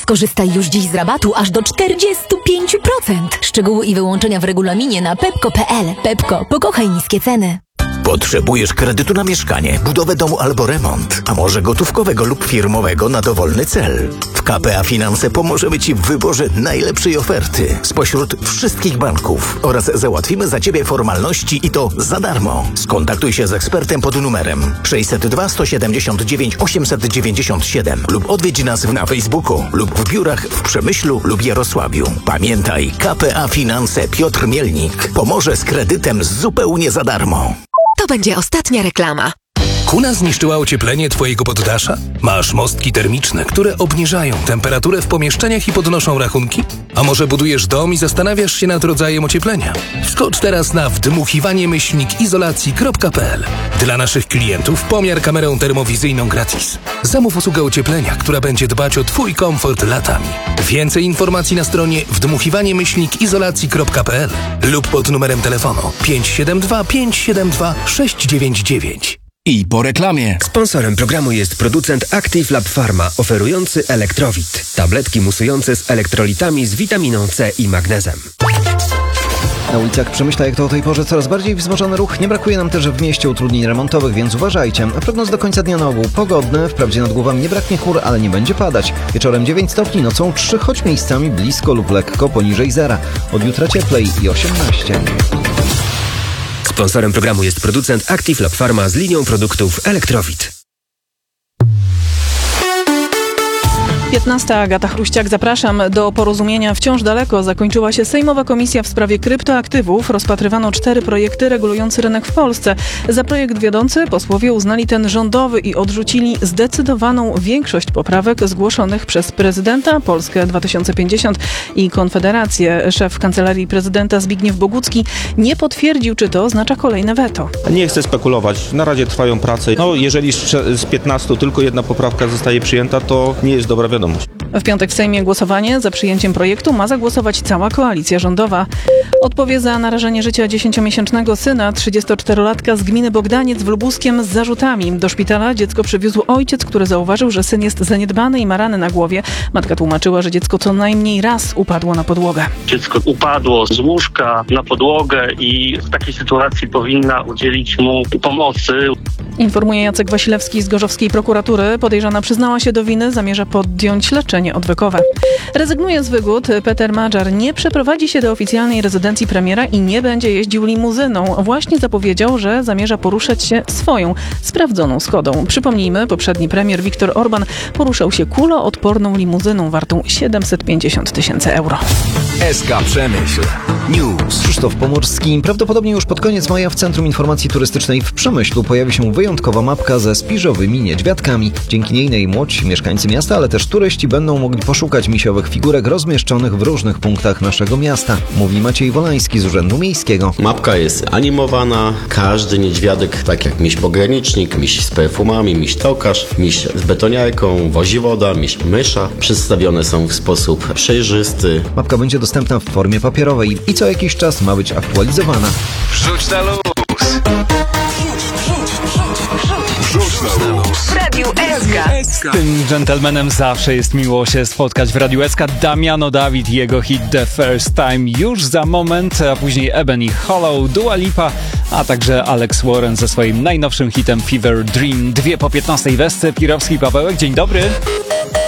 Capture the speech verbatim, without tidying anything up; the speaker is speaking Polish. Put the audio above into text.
Skorzystaj już dziś z rabatu aż do czterdzieści pięć procent. Szczegóły i wyłączenia w regulaminie na pepco kropka p l. Pepco. Pokochaj niskie ceny. Potrzebujesz kredytu na mieszkanie, budowę domu albo remont, a może gotówkowego lub firmowego na dowolny cel? W K P A Finanse pomożemy Ci w wyborze najlepszej oferty spośród wszystkich banków oraz załatwimy za Ciebie formalności i to za darmo. Skontaktuj się z ekspertem pod numerem sześć zero dwa, sto siedemdziesiąt dziewięć, osiemset dziewięćdziesiąt siedem lub odwiedź nas na Facebooku lub w biurach w Przemyślu lub Jarosławiu. Pamiętaj, K P A Finanse Piotr Mielnik pomoże z kredytem zupełnie za darmo. To będzie ostatnia reklama. Kuna zniszczyła ocieplenie Twojego poddasza? Masz mostki termiczne, które obniżają temperaturę w pomieszczeniach i podnoszą rachunki? A może budujesz dom i zastanawiasz się nad rodzajem ocieplenia? Wskocz teraz na wdmuchiwanie myślnik izolacji kropka p l. Dla naszych klientów pomiar kamerą termowizyjną gratis. Zamów usługę ocieplenia, która będzie dbać o Twój komfort latami. Więcej informacji na stronie wdmuchiwanie myślnik izolacji kropka p l lub pod numerem telefonu pięć siedem dwa, pięć siedem dwa, sześć dziewięć dziewięć. I po reklamie. Sponsorem programu jest producent Active Lab Pharma, oferujący Elektrowit. Tabletki musujące z elektrolitami z witaminą C i magnezem. Na ulicach Przemyśla jak to o tej porze coraz bardziej wzmożony ruch. Nie brakuje nam też w mieście utrudnień remontowych, więc uważajcie. Prognoz do końca dnia na ogół pogodny. Wprawdzie nad głowami nie braknie chmur, ale nie będzie padać. Wieczorem dziewięć stopni, nocą trzy, choć miejscami blisko lub lekko poniżej zera. Od jutra cieplej i osiemnaście. Sponsorem programu jest producent Active Lab Pharma z linią produktów Elektrowit. piętnasta. Agata Chruściak, zapraszam. Do porozumienia wciąż daleko. Zakończyła się Sejmowa Komisja w sprawie kryptoaktywów. Rozpatrywano cztery projekty regulujące rynek w Polsce. Za projekt wiodący posłowie uznali ten rządowy i odrzucili zdecydowaną większość poprawek zgłoszonych przez prezydenta, Polskę dwa tysiące pięćdziesiąt i Konfederację. Szef Kancelarii Prezydenta Zbigniew Bogucki nie potwierdził, czy to oznacza kolejne weto. Nie chcę spekulować. Na razie trwają prace. No, jeżeli z piętnastu tylko jedna poprawka zostaje przyjęta, to nie jest dobra wiadomość. W piątek w Sejmie głosowanie za przyjęciem projektu ma zagłosować cała koalicja rządowa. Odpowie za narażenie życia dziesięciomiesięcznego syna trzydziestoczterolatka z gminy Bogdaniec w Lubuskiem z zarzutami. Do szpitala dziecko przywiózł ojciec, który zauważył, że syn jest zaniedbany i ma rany na głowie. Matka tłumaczyła, że dziecko co najmniej raz upadło na podłogę. Dziecko upadło z łóżka na podłogę i w takiej sytuacji powinna udzielić mu pomocy. Informuje Jacek Wasilewski z gorzowskiej prokuratury. Podejrzana przyznała się do winy, zamierza podjąć leczenie odwykowe. Rezygnuje z wygód. Peter Madżar nie przeprowadzi się do oficjalnej rezydencji premiera i nie będzie jeździł limuzyną. Właśnie zapowiedział, że zamierza poruszać się swoją, sprawdzoną Skodą. Przypomnijmy, poprzedni premier Viktor Orban poruszał się kuloodporną limuzyną wartą siedemset pięćdziesiąt tysięcy euro. S K Przemyśl. News. Krzysztof Pomorski. Prawdopodobnie już pod koniec maja w Centrum Informacji Turystycznej w Przemyślu pojawi się wyjątkowa mapka ze spiżowymi niedźwiadkami. Dzięki niej najmłodsi mieszkańcy miasta, ale też turyści będą mogli poszukać misiowych figurek rozmieszczonych w różnych punktach naszego miasta. Mówi Maciej Wolański z Urzędu Miejskiego. Mapka jest animowana. Każdy niedźwiadek, tak jak miś pogranicznik, miś z perfumami, miś tokarz, miś z betoniarką, woziwoda, miś mysza, przedstawione są w sposób przejrzysty. Mapka będzie dostępna w formie papierowej i co jakiś czas ma być aktualizowana. Wrzuć na luz. W Radiu S K. Z tym dżentelmenem zawsze jest miło się spotkać w Radiu S K. Damiano David, jego hit The First Time już za moment, a później Ebony Hollow, Dua Lipa, a także Alex Warren ze swoim najnowszym hitem Fever Dream. Dwie po piętnastej. Wesce Pirowski, Pawełek, dzień dobry.